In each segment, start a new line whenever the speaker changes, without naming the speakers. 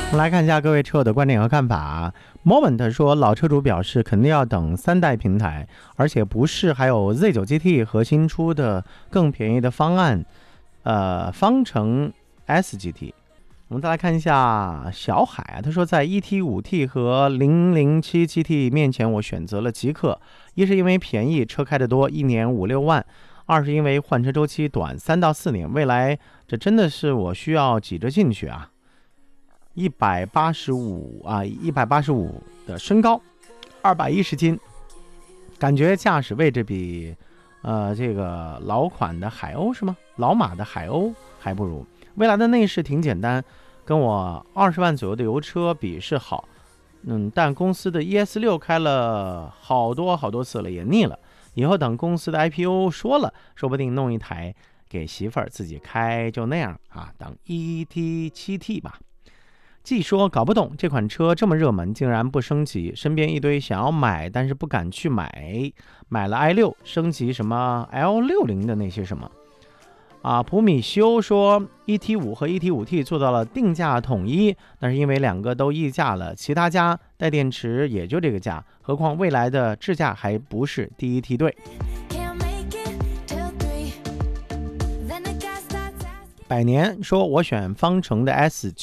我们来看一下各位车友的观点和看法。Moment 说，老车主表示肯定要等3代平台，而且不是还有 Z9 GT 和新出的更便宜的方案，方程 SGT。我们再来看一下小海，他说在 ET5T 和007 GT 面前，我选择了极客，一是因为便宜，车开得多，1年5、6万；二是因为换车周期短，3到4年，未来这真的是我需要挤着进去啊。185的身高，210斤，感觉驾驶位置比这个老款的海鸥是吗？老马的海鸥还不如。未来的内饰挺简单，跟我20万左右的油车比是好，但公司的 ES6 开了好多次了，也腻了。以后等公司的 IPO 说了，说不定弄一台给媳妇儿自己开，就那样啊，等 ET7T 吧。既说搞不懂这款车这么热门，竟然不升级，身边一堆想要买但是不敢去买，买了 i6 升级什么 L60的那些什么啊。普米修说 ET5 和 ET5T 做到了定价统一，但是因为2个都溢价了，其他家带电池也就这个价，何况未来的智驾还不是第一梯队。百年说我选方程的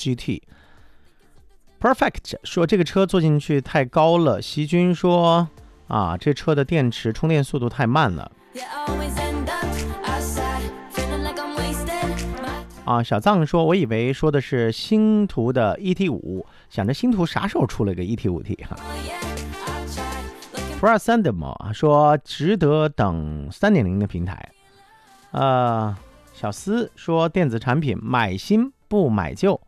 SGT。Perfect 说这个车坐进去太高了。席军说这车的电池充电速度太慢了。小藏说我以为说的是星途的 ET5， 想着星途啥时候出了个 ET5T 哈。Prasandemo 说值得等 3.0 的平台。小思说电子产品买新不买旧。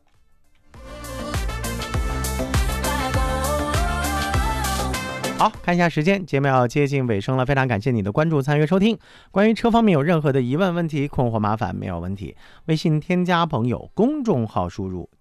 好，看一下时间，节目要接近尾声了，非常感谢你的关注、参与、收听。关于车方面有任何的疑问、问题、困惑、麻烦，没有问题，微信添加朋友，公众号输入